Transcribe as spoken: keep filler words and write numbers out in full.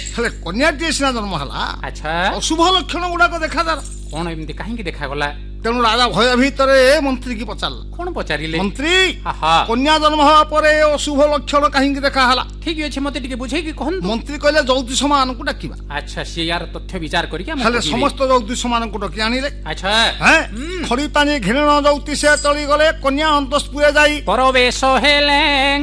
ହେଲେ କନ୍ୟାଟିଏ ସିନା ଜନ୍ମ ହେଲା, ଆଚ୍ଛା ଅଶୁଭ ଲକ୍ଷଣ ଗୁଡାକ ଦେଖାଦେଲା। କଣ ଏମିତି କାହିଁକି ଦେଖାଗଲା? ତେଣୁ ରାଜା ଭୟ ଭିତରେ ମନ୍ତ୍ରୀ କି ପଚାରିଲା। କଣ ପଚାରିଲେ? ମନ୍ତ୍ରୀ, ଆହା କନ୍ୟା ଜନ୍ମ ହେବା ପରେ ଏ ଅଶୁଭ ଲକ୍ଷଣ କାହିଁକି ଦେଖା ହେଲା? ଠିକ ଅଛି, ମତେ ଟିକେ ବୁଝେଇକି କହନ୍ତୁ। ମନ୍ତ୍ରୀ କହିଲେ ଜ୍ୟୋତିଷ ମାନଙ୍କୁ ଡାକିବା। ଆଚ୍ଛା, ସିଏ ୟାର ତଥ୍ୟ ବିଚାର କରିକି ଆମକୁ ହେଲେ କହିବେ। ସମସ୍ତ ଜ୍ୟୋତିଷ ମାନଙ୍କୁ ଡକି ଆଣିଲେ। ଆଚ୍ଛା ହେଁ ଖଡି ପାଣି ଘିରଣ ଜ୍ୟୋତିଷ ତଳି ଗଲେ କନ୍ୟା ଅନ୍ତଃପୁରେ ଯାଇ ପରବେଶ ହେଲେ